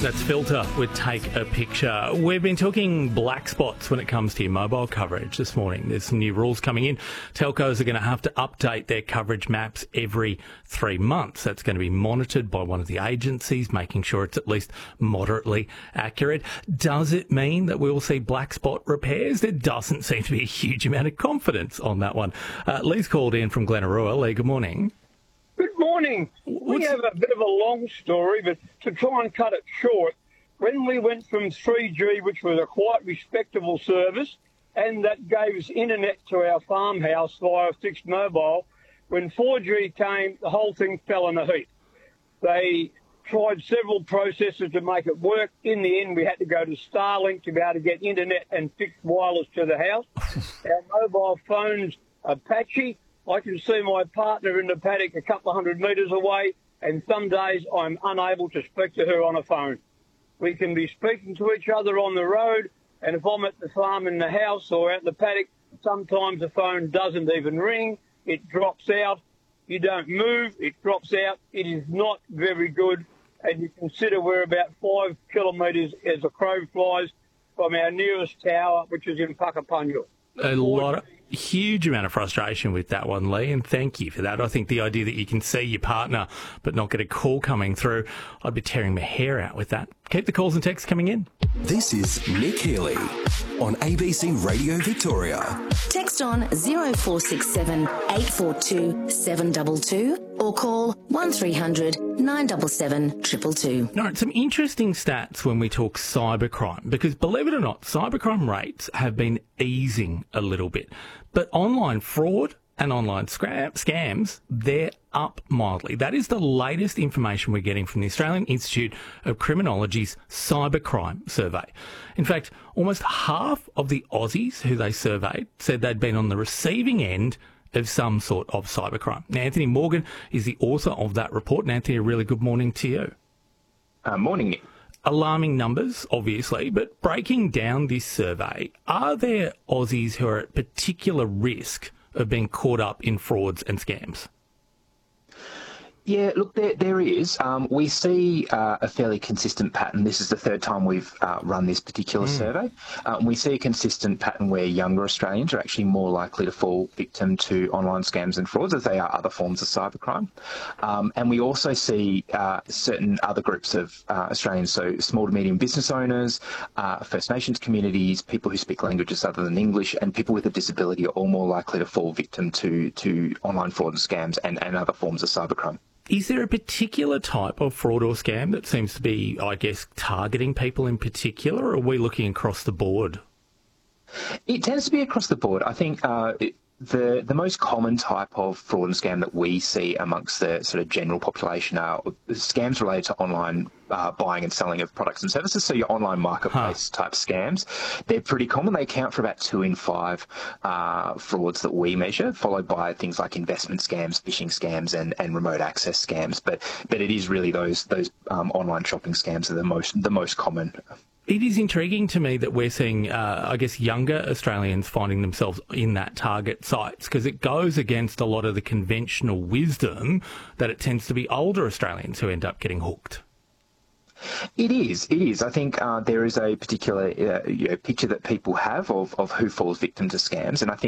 That's Filter with Take a Picture. We've been talking black spots when it comes to your mobile coverage this morning. There's some new rules coming in. Telcos are going to have to update their coverage maps every 3 months. That's going to be monitored by one of the agencies, making sure it's at least moderately accurate. Does it mean that we will see black spot repairs? There doesn't seem to be a huge amount of confidence on that one. Lee's called in from Glenarua. Lee, good morning. Good morning. We have a bit of a long story, but to try and cut it short, when we went from 3G, which was a quite respectable service, and that gave us internet to our farmhouse via fixed mobile, when 4G came, the whole thing fell in a heap. They tried several processes to make it work. In the end, we had to go to Starlink to be able to get internet and fixed wireless to the house. Our mobile phones are patchy. I can see my partner in the paddock a couple of 100 metres away, and some days I'm unable to speak to her on a phone. We can be speaking to each other on the road, and if I'm at the farm in the house or out the paddock, sometimes the phone doesn't even ring. It drops out. You don't move. It drops out. It is not very good, and you consider we're about 5 kilometres as a crow flies from our nearest tower, which is in Puckapunyal. Huge amount of frustration with that one, Lee, and thank you for that. I think the idea that you can see your partner but not get a call coming through, I'd be tearing my hair out with that. Keep the calls and texts coming in. This is Nick Healy on ABC Radio Victoria. Text on 0467 842 722 or call 1300 977 222. All right, some interesting stats when we talk cybercrime, because believe it or not, cybercrime rates have been easing a little bit. But online fraud and online scams, they're up mildly. That is the latest information we're getting from the Australian Institute of Criminology's cybercrime survey. In fact, almost half of the Aussies who they surveyed said they'd been on the receiving end of some sort of cybercrime. Now, Anthony Morgan is the author of that report. And Anthony, a really good morning to you. Morning, Nick. Alarming numbers, obviously, but breaking down this survey, are there Aussies who are at particular risk of being caught up in frauds and scams? Yeah, look, there is. We see a fairly consistent pattern. This is the third time we've run this particular survey. We see a consistent pattern where younger Australians are actually more likely to fall victim to online scams and frauds, as they are other forms of cybercrime. And we also see certain other groups of Australians, so small to medium business owners, First Nations communities, people who speak languages other than English, and people with a disability are all more likely to fall victim to online fraud and scams and other forms of cybercrime. Is there a particular type of fraud or scam that seems to be, I guess, targeting people in particular, or are we looking across the board? It tends to be across the board. I think the most common type of fraud and scam that we see amongst the sort of general population are scams related to online buying and selling of products and services, so your online marketplace type scams. They're pretty common. They account for about 2 in 5 frauds that we measure, followed by things like investment scams, phishing scams, and remote access scams. But it is really those online shopping scams are the most common. It is intriguing to me that we're seeing, I guess, younger Australians finding themselves in that target sites, because it goes against a lot of the conventional wisdom that it tends to be older Australians who end up getting hooked. It is. I think there is a particular picture that people have of who falls victim to scams, and I think